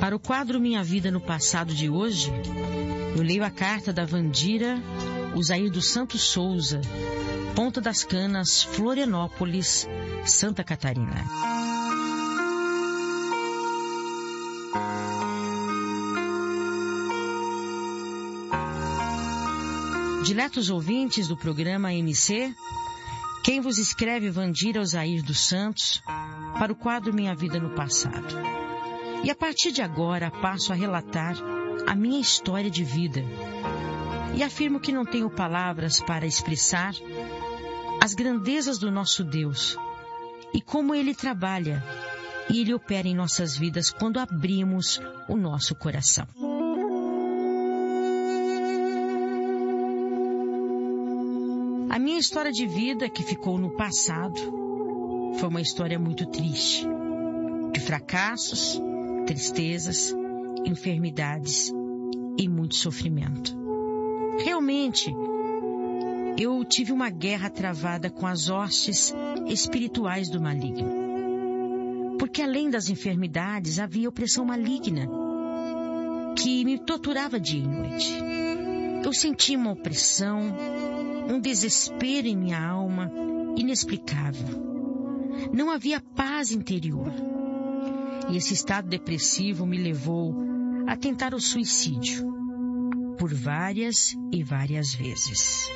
Para o quadro Minha Vida no Passado de hoje, eu leio a carta da Wandira Uzair dos Santos Souza, Ponta das Canas, Florianópolis, Santa Catarina. Diletos ouvintes do programa MC, quem vos escreve Wandira Uzair dos Santos para o quadro Minha Vida no Passado. E a partir de agora passo a relatar a minha história de vida. E afirmo que não tenho palavras para expressar as grandezas do nosso Deus e como Ele trabalha e Ele opera em nossas vidas quando abrimos o nosso coração. A minha história de vida que ficou no passado foi uma história muito triste, de fracassos, tristezas, enfermidades e muito sofrimento. Realmente, eu tive uma guerra travada com as hostes espirituais do maligno. Porque além das enfermidades, havia opressão maligna que me torturava dia e noite. Eu sentia uma opressão, um desespero em minha alma inexplicável. Não havia paz interior. E esse estado depressivo me levou a tentar o suicídio por várias e várias vezes.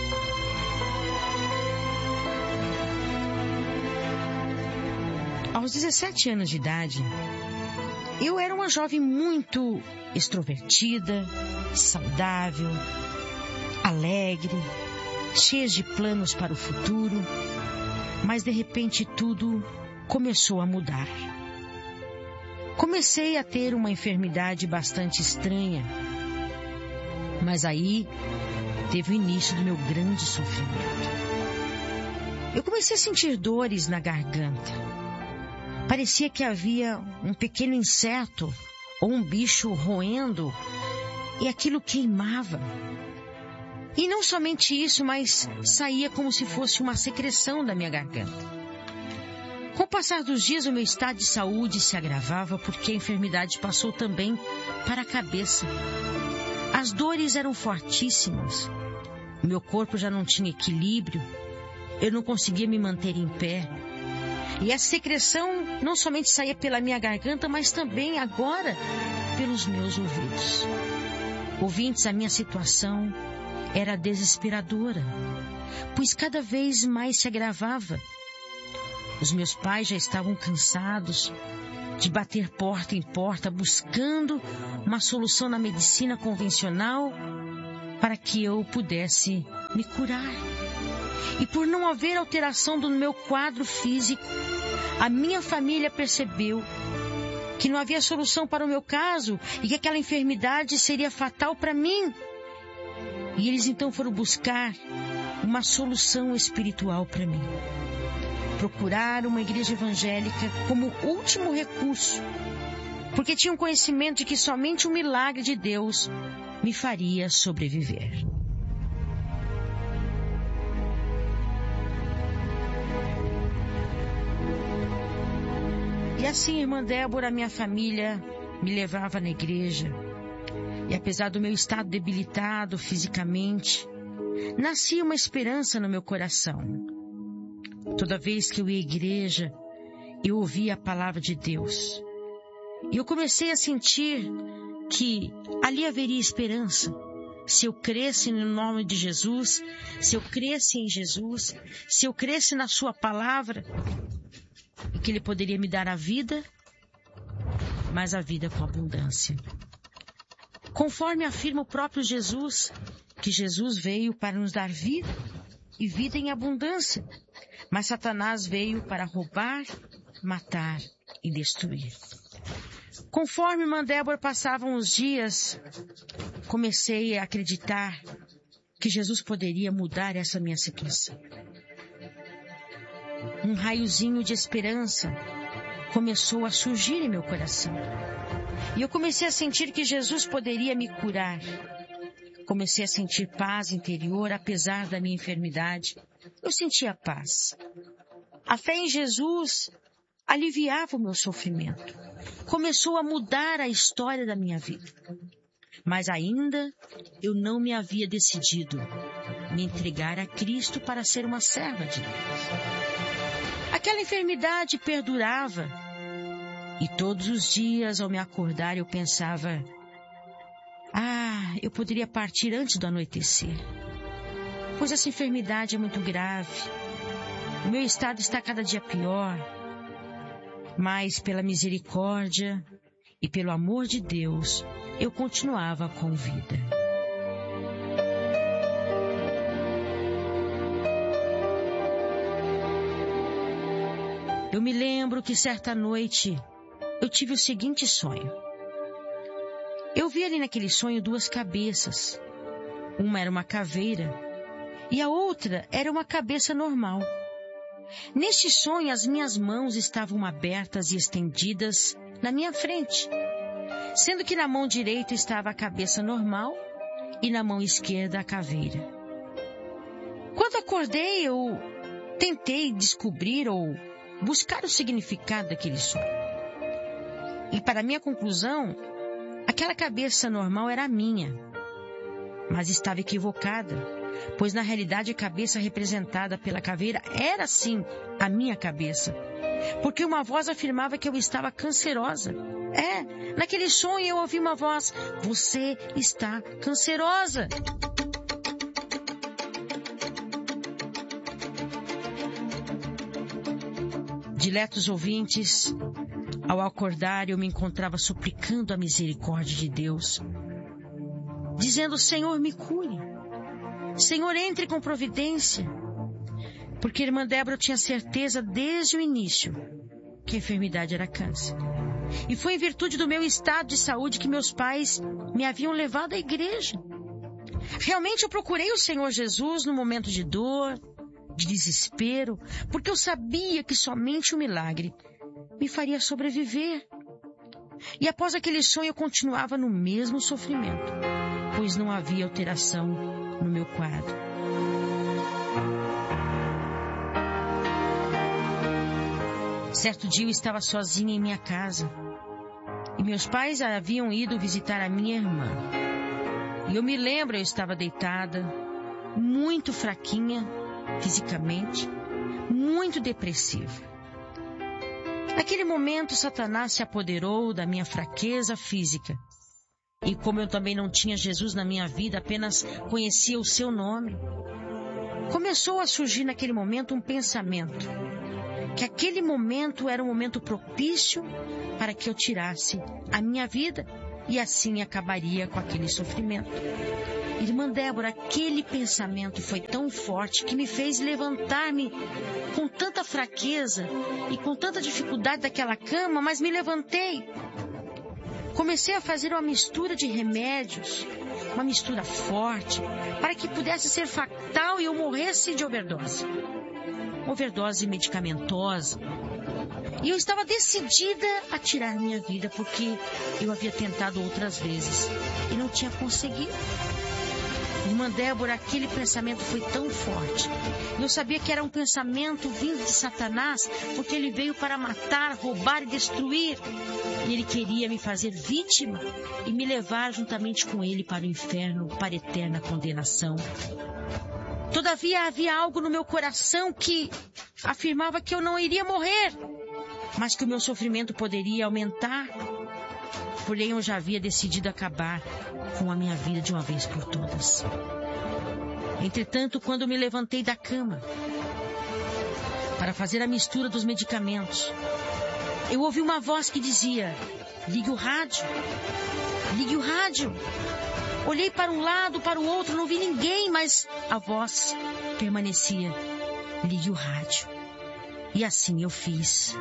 Aos 17 anos de idade, eu era uma jovem muito extrovertida, saudável, alegre, cheia de planos para o futuro, mas de repente tudo começou a mudar. Comecei a ter uma enfermidade bastante estranha, mas aí teve o início do meu grande sofrimento. Eu comecei a sentir dores na garganta. Parecia que havia um pequeno inseto ou um bicho roendo e aquilo queimava. E não somente isso, mas saía como se fosse uma secreção da minha garganta. Com o passar dos dias, o meu estado de saúde se agravava porque a enfermidade passou também para a cabeça. As dores eram fortíssimas. Meu corpo já não tinha equilíbrio. Eu não conseguia me manter em pé. E a secreção não somente saía pela minha garganta, mas também agora pelos meus ouvidos. Ouvintes, a minha situação era desesperadora, pois cada vez mais se agravava. Os meus pais já estavam cansados de bater porta em porta, buscando uma solução na medicina convencional para que eu pudesse me curar. E por não haver alteração do meu quadro físico, a minha família percebeu que não havia solução para o meu caso e que aquela enfermidade seria fatal para mim. E eles então foram buscar uma solução espiritual para mim. Procurar uma igreja evangélica como último recurso, porque tinham conhecimento de que somente um milagre de Deus me faria sobreviver. E assim, irmã Débora, minha família me levava na igreja. E apesar do meu estado debilitado fisicamente, nascia uma esperança no meu coração. Toda vez que eu ia à igreja, eu ouvia a palavra de Deus. E eu comecei a sentir que ali haveria esperança. Se eu cresce no nome de Jesus, se eu cresce em Jesus, se eu cresce na sua palavra, e que Ele poderia me dar a vida, mas a vida com abundância. Conforme afirma o próprio Jesus, que Jesus veio para nos dar vida e vida em abundância. Mas Satanás veio para roubar, matar e destruir. Conforme irmã Débora passavam os dias, comecei a acreditar que Jesus poderia mudar essa minha situação. Um raiozinho de esperança começou a surgir em meu coração. E eu comecei a sentir que Jesus poderia me curar. Comecei a sentir paz interior, apesar da minha enfermidade. Eu sentia paz. A fé em Jesus aliviava o meu sofrimento. Começou a mudar a história da minha vida. Mas ainda eu não me havia decidido me entregar a Cristo para ser uma serva de Deus. Aquela enfermidade perdurava e todos os dias ao me acordar eu pensava: eu poderia partir antes do anoitecer, pois essa enfermidade é muito grave. O meu estado está cada dia pior, mas pela misericórdia e pelo amor de Deus, eu continuava com vida. Eu me lembro que certa noite eu tive o seguinte sonho. Eu vi ali naquele sonho 2 cabeças. Uma era uma caveira e a outra era uma cabeça normal. Neste sonho, as minhas mãos estavam abertas e estendidas na minha frente, sendo que na mão direita estava a cabeça normal e na mão esquerda a caveira. Quando acordei, eu tentei descobrir ou buscar o significado daquele sonho. E para minha conclusão, aquela cabeça normal era a minha, mas estava equivocada, pois na realidade a cabeça representada pela caveira era sim a minha cabeça, porque uma voz afirmava que eu estava cancerosa. Naquele sonho eu ouvi uma voz: você está cancerosa. Diletos ouvintes, ao acordar eu me encontrava suplicando a misericórdia de Deus, dizendo: Senhor, me cure. Senhor, entre com providência. Porque a irmã Débora tinha certeza desde o início que a enfermidade era câncer. E foi em virtude do meu estado de saúde que meus pais me haviam levado à igreja. Realmente eu procurei o Senhor Jesus no momento de dor, de desespero, porque eu sabia que somente o milagre me faria sobreviver. E após aquele sonho eu continuava no mesmo sofrimento, pois não havia alteração no meu quadro. Certo dia eu estava sozinha em minha casa e meus pais haviam ido visitar a minha irmã. E eu me lembro, eu estava deitada, muito fraquinha fisicamente, muito depressiva. Naquele momento, Satanás se apoderou da minha fraqueza física. E como eu também não tinha Jesus na minha vida, apenas conhecia o seu nome, começou a surgir naquele momento um pensamento, que aquele momento era um momento propício para que eu tirasse a minha vida e assim acabaria com aquele sofrimento. Irmã Débora, aquele pensamento foi tão forte que me fez levantar-me com tanta fraqueza e com tanta dificuldade daquela cama, mas me levantei. Comecei a fazer uma mistura de remédios, uma mistura forte, para que pudesse ser fatal e eu morresse de overdose. Overdose medicamentosa. E eu estava decidida a tirar minha vida, porque eu havia tentado outras vezes e não tinha conseguido. Irmã Débora, aquele pensamento foi tão forte. Eu sabia que era um pensamento vindo de Satanás, porque ele veio para matar, roubar e destruir. E ele queria me fazer vítima e me levar juntamente com ele para o inferno, para a eterna condenação. Todavia havia algo no meu coração que afirmava que eu não iria morrer, mas que o meu sofrimento poderia aumentar. Porém, eu já havia decidido acabar com a minha vida de uma vez por todas. Entretanto, quando me levantei da cama para fazer a mistura dos medicamentos, eu ouvi uma voz que dizia: ligue o rádio, ligue o rádio. Olhei para um lado, para o outro, não vi ninguém, mas a voz permanecia: ligue o rádio. E assim eu fiz.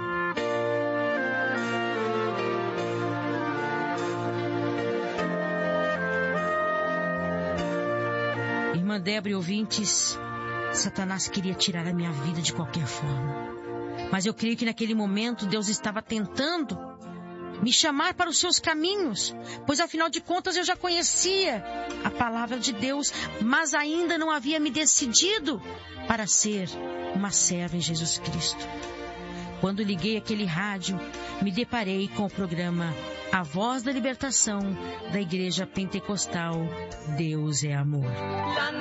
Irmã Débora e ouvintes, Satanás queria tirar a minha vida de qualquer forma. Mas eu creio que naquele momento Deus estava tentando me chamar para os seus caminhos, pois afinal de contas eu já conhecia a palavra de Deus, mas ainda não havia me decidido para ser uma serva em Jesus Cristo. Quando liguei aquele rádio, me deparei com o programa A Voz da Libertação da Igreja Pentecostal Deus é Amor.